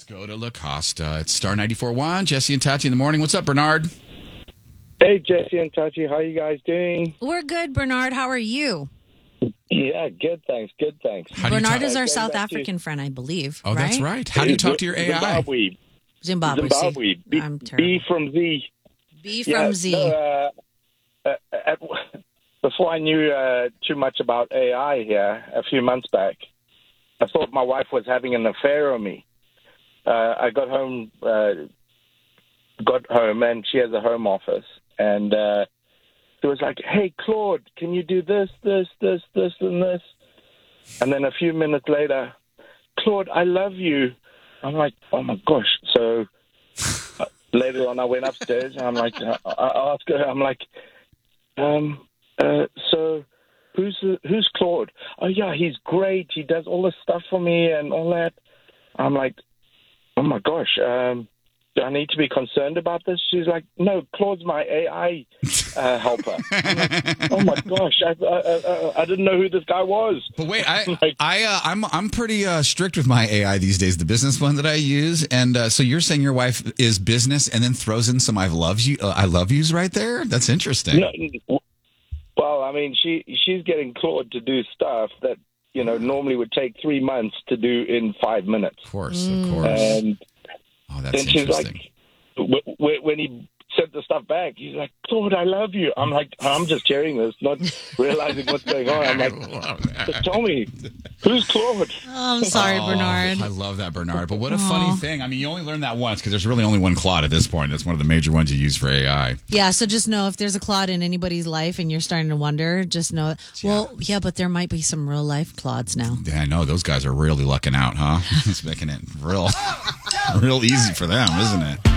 Let's go to La Costa. It's Star 94.1. Jesse and Tati in the morning. What's up, Bernard? Hey, Jesse and Tati. How you guys doing? We're good, Bernard. How are you? Yeah, good, thanks. Good, thanks. Bernard is our South African friend, I believe. Oh, that's right. How do you talk to your AI? Zimbabwe. B, I'm terrible. B from Z. B from Z. Before I knew too much about AI here, a few months back, I thought my wife was having an affair on me. I got home, and she has a home office, and it was like, "Hey, Claude, can you do this, and this?" And then a few minutes later, "Claude, I love you." I'm like, "Oh my gosh!" So later on, I went upstairs, and I'm like, I asked her, I'm like, so who's Claude? Oh yeah, he's great. He does all this stuff for me and all that. I'm like, oh my gosh, do I need to be concerned about this? She's like, no, Claude's my AI helper. I'm like, oh my gosh, I didn't know who this guy was. But wait, I'm pretty strict with my AI these days, the business one that I use. And so you're saying your wife is business and then throws in some I love yous right there? That's interesting. No, well, I mean, she's getting Claude to do stuff that normally would take 3 months to do in 5 minutes. Of course. And that's then she's interesting. like, when he sent the stuff back, he's like, Claude, I love you. I'm like, I'm just hearing this, not realizing what's going on. I'm like, just tell me, who's Claude? Oh, I'm sorry, Bernard. I love that, Bernard. But what a funny thing. I mean, you only learn that once because there's really only one Claude at this point. That's one of the major ones you use for AI. Yeah, so just know if there's a Claude in anybody's life and you're starting to wonder, just know, but there might be some real life Claudes now. Yeah, I know. Those guys are really lucking out, huh? It's making it real easy for them, isn't it?